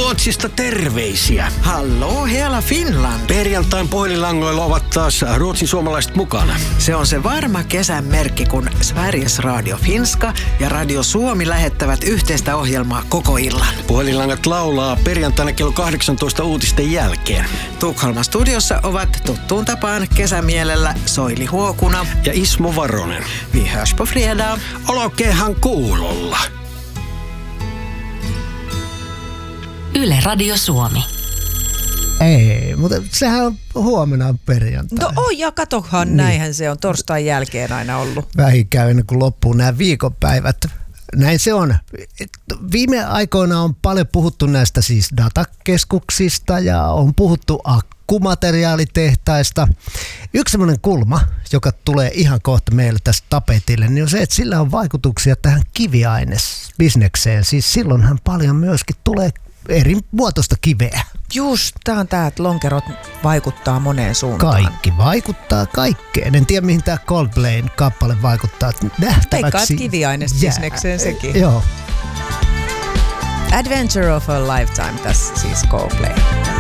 Ruotsista terveisiä. Hallå hela Finland. Perjantain puhelinlangoilla ovat taas Ruotsin suomalaiset mukana. Se on se varma kesän merkki, kun Sveriges Radio Finska ja Radio Suomi lähettävät yhteistä ohjelmaa koko illan. Puhelinlangat laulaa perjantaina kello 18 uutisten jälkeen. Tukholman studiossa ovat tuttuun tapaan kesämielellä Soili Huokuna ja Ismo Varonen. Vi hörs på fredag. Olkeehan kuulolla. Yle Radio Suomi. Ei, mutta sehän on huomenna perjantai. No ja katohan, niin. Näinhän se on torstain jälkeen aina ollut. Vähikään ennen kuin loppuu nämä viikonpäivät. Näin se on. Viime aikoina on paljon puhuttu näistä siis datakeskuksista ja on puhuttu akkumateriaalitehtaista. Yksi sellainen kulma, joka tulee ihan kohta meille tästä tapetille, niin on se, että sillä on vaikutuksia tähän kiviainesbisnekseen. Siis silloinhan paljon myöskin tulee eri muotoista kiveä. Just, tää, että lonkerot vaikuttaa moneen suuntaan. Kaikki vaikuttaa kaikkeen. En tiedä, mihin tämä Coldplayn kappale vaikuttaa. Nähtäväksi. Veikkaat kiviainesbisnekseen sekin. Joo. Adventure of a Lifetime, tässä siis Coldplay.